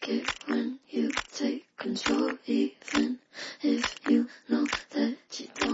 like it when you take control, even if you know that you